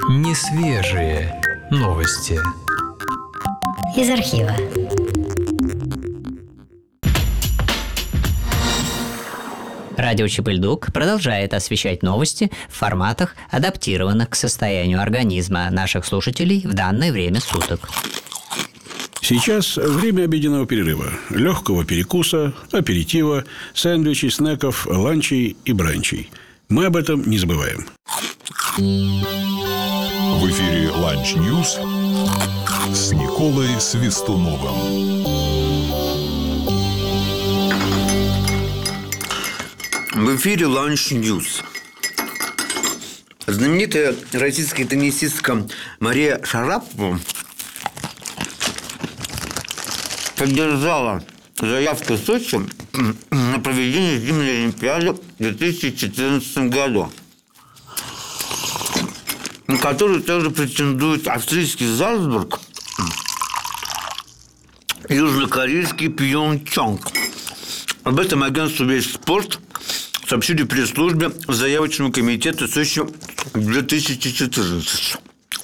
Несвежие новости. Из архива. Радио Чип-и-Льдук продолжает освещать новости в форматах, адаптированных к состоянию организма наших слушателей в данное время суток. Сейчас время обеденного перерыва, легкого перекуса, аперитива, сэндвичей, снеков, ланчей и бранчей. Мы об этом не забываем. В эфире Lunch News с Николой Свистуновым. В эфире Lunch News. Знаменитая российская теннисистка Мария Шарапова поддержала заявку Сочи на проведение зимней Олимпиады в 2014 году, на которую также претендует австрийский Зальцбург и южнокорейский Пьончонг. Об этом агентству «Весь спорт» сообщили в пресс-службе заявочного комитета Сочи 2014.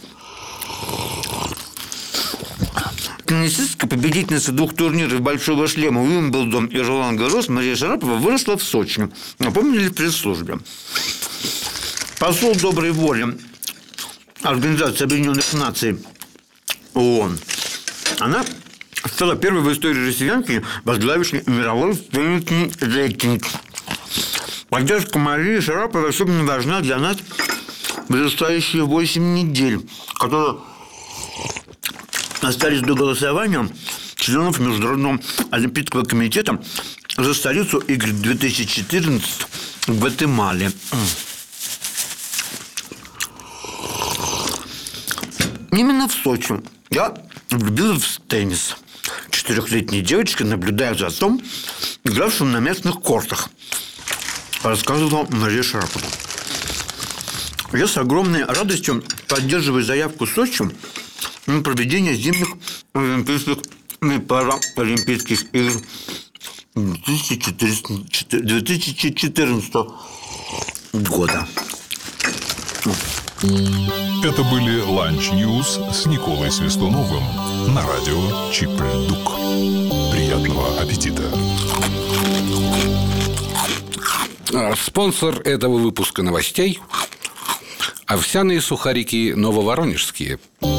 Теннисистка, победительница двух турниров «Большого шлема» Уимблдон и Ролан-Гаррос Мария Шарапова выросла в Сочи, напомнили в пресс-службе. Посол доброй воли Организации Объединенных Наций ООН. Она стала первой в истории россиянки, возглавившей мировой рейтинг. Поддержка Марии Шараповой особенно важна для нас в предстоящие 8 недель, которые остались до голосования членов Международного олимпийского комитета за столицу игр 2014 в Гватемале. Именно в Сочи я влюбилась в теннис. 4-летняя девочка, наблюдая за отцом, игравшим на местных кортах, рассказывала Мария Шарапова. Я с огромной радостью поддерживаю заявку Сочи на проведение зимних олимпийских и паралимпийских игр 2014 года. Это были Lunch News с Николой Свистуновым на радио Чип-и-Льдук. Приятного аппетита! Спонсор этого выпуска новостей – овсяные сухарики нововоронежские.